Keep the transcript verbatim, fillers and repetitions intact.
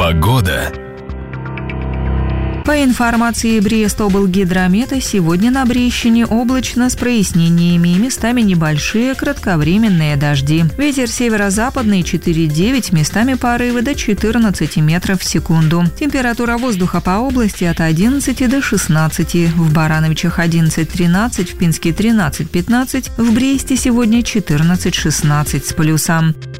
Погода. По информации Брестоблгидромета, сегодня на Брещине облачно с прояснениями и местами небольшие кратковременные дожди. Ветер северо-западный четыре девять, местами порывы до четырнадцати метров в секунду. Температура воздуха по области от одиннадцати до шестнадцати. В Барановичах одиннадцать тринадцать, в Пинске тринадцать пятнадцать, в Бресте сегодня четырнадцать шестнадцать с плюсом.